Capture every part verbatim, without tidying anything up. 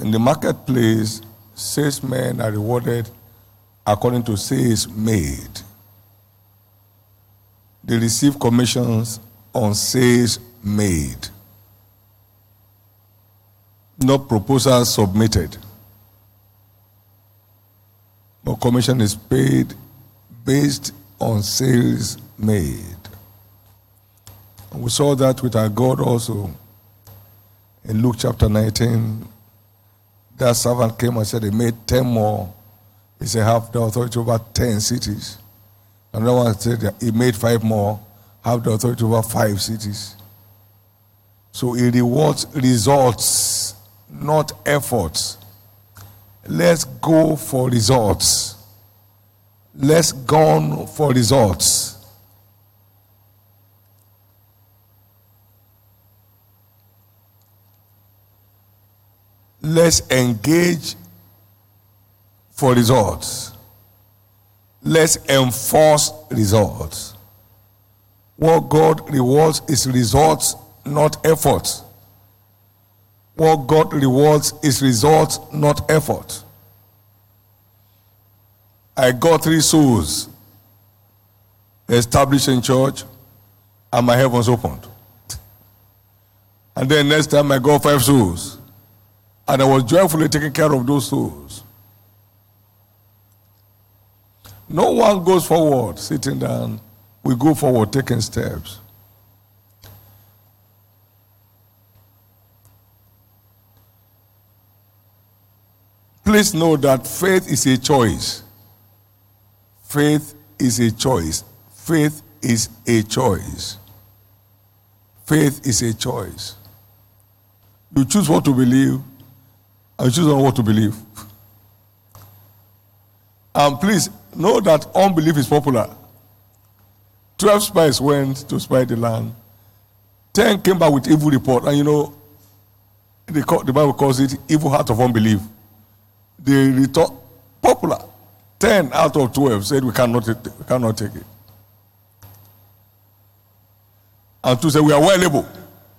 In the marketplace, salesmen are rewarded according to sales made. They receive commissions on sales made, not proposals submitted. But commission is paid based on sales made. And we saw that with our God also. In Luke chapter nineteen, that servant came and said he made ten more. He said, have the authority over ten cities. Another one said that he made five more, have the authority over five cities. So he rewards results, not efforts. Let's go for results. Let's go for results. Let's engage for results. Let's enforce results. What God rewards is results, not effort. What God rewards is results, not effort. I got three souls established in church, and my heavens opened. And then next time I got five souls, and I was joyfully taking care of those souls. No one goes forward sitting down. We go forward taking steps. Please know that faith is a choice. Faith is a choice. Faith is a choice. Faith is a choice. You choose what to believe, and you choose not what to believe. And please know that unbelief is popular. Twelve spies went to spy the land. Ten came back with evil report, and you know, they call, the Bible calls it evil heart of unbelief. They retort popular. Ten out of twelve said we cannot, we cannot take it. And two said we are well able.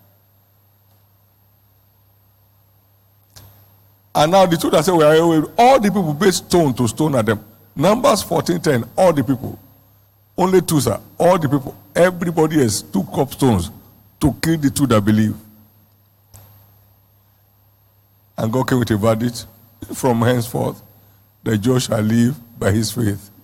And now the two that said we are well able, all the people based stone to stone at them. Numbers fourteen ten, all the people. Only two, sir. All the people. Everybody else took up stones to kill the two that believe. And God came with a verdict from henceforth, the just shall live by his faith.